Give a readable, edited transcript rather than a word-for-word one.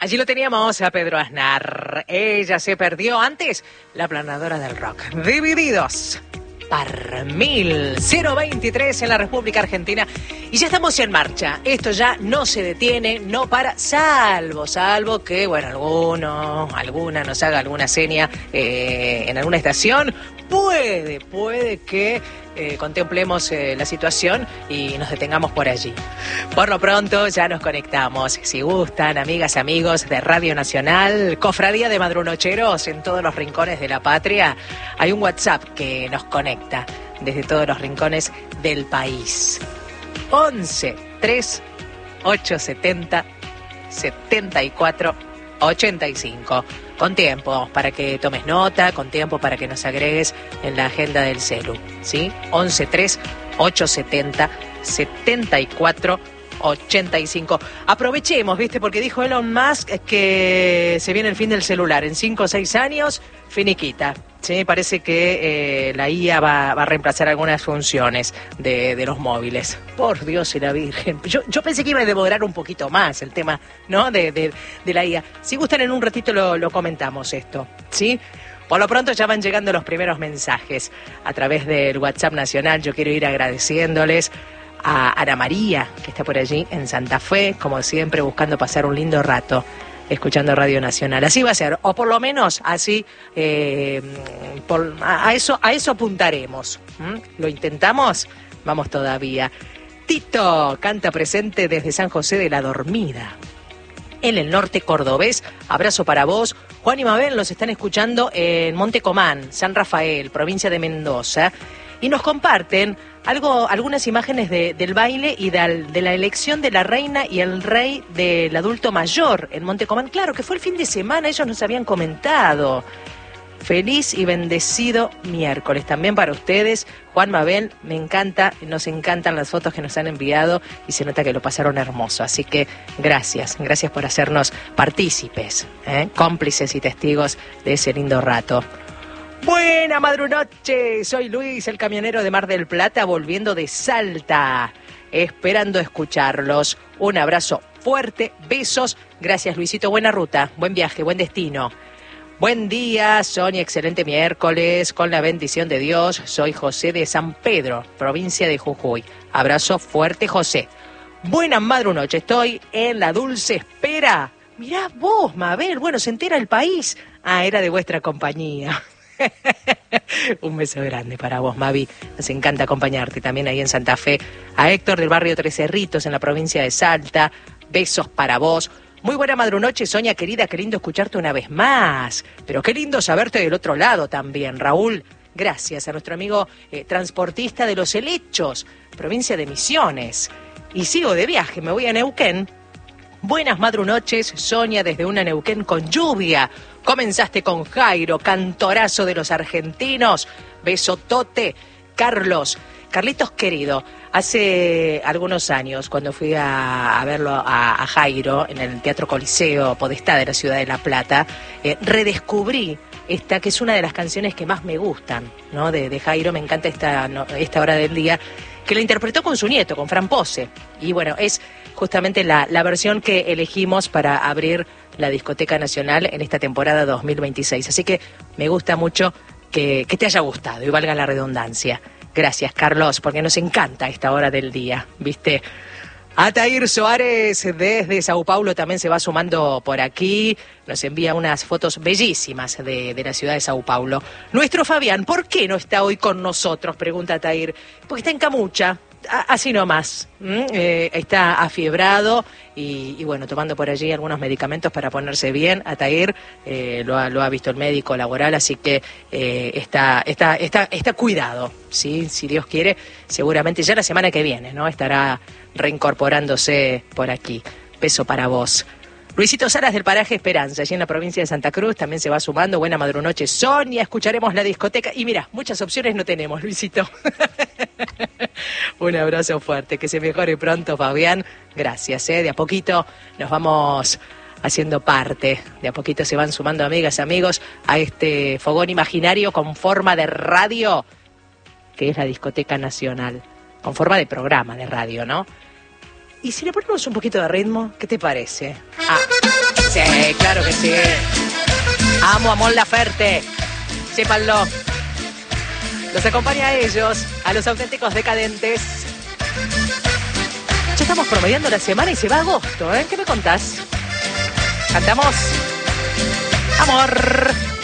Allí lo teníamos a Pedro Aznar. Ella se perdió antes, la aplanadora del rock. Divididos par 1023 en la República Argentina. Y ya estamos en marcha. Esto ya no se detiene, no para, salvo que, bueno, alguna nos haga alguna seña en alguna estación. Puede que contemplemos la situación y nos detengamos por allí. Por lo pronto ya nos conectamos. Si gustan, amigas, amigos de Radio Nacional, Cofradía de Madrunocheros en todos los rincones de la patria, hay un WhatsApp que nos conecta desde todos los rincones del país. 11 3 870 74 85. Con tiempo para que tomes nota, con tiempo para que nos agregues en la agenda del celu, ¿sí? 11 3 870 74 85. Aprovechemos, ¿viste? Porque dijo Elon Musk que se viene el fin del celular. En 5 o 6 años, finiquita. Sí, parece que la IA va a reemplazar algunas funciones de los móviles. Por Dios y la Virgen. Yo pensé que iba a demorar un poquito más el tema, ¿no? De la IA. Si gustan, en un ratito lo comentamos esto, ¿sí? Por lo pronto ya van llegando los primeros mensajes a través del WhatsApp Nacional. Yo quiero ir agradeciéndoles a Ana María, que está por allí en Santa Fe, como siempre, buscando pasar un lindo rato escuchando Radio Nacional. Así va a ser, o por lo menos así, a eso apuntaremos. ¿Lo intentamos? Vamos todavía. Tito canta presente desde San José de la Dormida, en el norte cordobés. Abrazo para vos. Juan y Mabel los están escuchando en Monte Comán, San Rafael, provincia de Mendoza, y nos comparten algunas imágenes del baile y de la elección de la reina y el rey del adulto mayor en Montecomán. Claro, que fue el fin de semana, ellos nos habían comentado. Feliz y bendecido miércoles también para ustedes. Juan, Mabel, nos encantan las fotos que nos han enviado y se nota que lo pasaron hermoso. Así que gracias por hacernos partícipes, cómplices y testigos de ese lindo rato. Buena madrunoche, soy Luis, el camionero de Mar del Plata, volviendo de Salta, esperando escucharlos. Un abrazo fuerte, besos. Gracias, Luisito, buena ruta, buen viaje, buen destino. Buen día, Sonia, excelente miércoles, con la bendición de Dios. Soy José de San Pedro, provincia de Jujuy. Abrazo fuerte, José. Buena madrunoche, estoy en la dulce espera. Mirá vos, Mabel, bueno, se entera el país. Era de vuestra compañía. Un beso grande para vos, Mavi. Nos encanta acompañarte también ahí en Santa Fe. A Héctor del barrio Tres Cerritos en la provincia de Salta. Besos para vos. Muy buena madrunoche, Sonia querida. Qué lindo escucharte una vez más. Pero qué lindo saberte del otro lado también, Raúl. Gracias a nuestro amigo transportista de Los Helechos, provincia de Misiones. Y sigo de viaje, me voy a Neuquén. Buenas madrunoches, Sonia, desde una Neuquén con lluvia. Comenzaste con Jairo, cantorazo de los argentinos. Besotote, Carlitos querido. Hace algunos años, cuando fui a verlo a Jairo en el Teatro Coliseo Podestá de la ciudad de La Plata, redescubrí esta, que es una de las canciones que más me gustan, ¿no? De Jairo. Me encanta esta hora del día, que la interpretó con su nieto, con Fran Pose. Y bueno, es justamente la versión que elegimos para abrir la Discoteca Nacional en esta temporada 2026. Así que me gusta mucho que te haya gustado, y valga la redundancia. Gracias, Carlos, porque nos encanta esta hora del día, ¿viste? Atair Soares desde Sao Paulo también se va sumando por aquí. Nos envía unas fotos bellísimas de la ciudad de Sao Paulo. Nuestro Fabián, ¿por qué no está hoy con nosotros?, pregunta Atair. Porque está en Camucha. Así nomás, está afiebrado y bueno, tomando por allí algunos medicamentos para ponerse bien. Atair lo ha visto el médico laboral, así que está cuidado, ¿sí? Si Dios quiere, seguramente ya la semana que viene, ¿no?, estará reincorporándose por aquí. Beso para vos. Luisito Salas del paraje Esperanza, allí en la provincia de Santa Cruz, también se va sumando. Buena madrunoche, Sonia, escucharemos la discoteca. Y mira, muchas opciones no tenemos, Luisito. Un abrazo fuerte, que se mejore pronto, Fabián. Gracias, de a poquito nos vamos haciendo parte. De a poquito se van sumando amigas, amigos, a este fogón imaginario con forma de radio, que es la Discoteca Nacional, con forma de programa de radio, ¿no? Y si le ponemos un poquito de ritmo, ¿qué te parece? Sí, claro que sí. Amo a Mon Laferte. Sépanlo. Los acompaña a ellos, a los auténticos decadentes. Ya estamos promediando la semana y se va agosto, ¿eh? ¿Qué me contás? ¿Cantamos? Amor.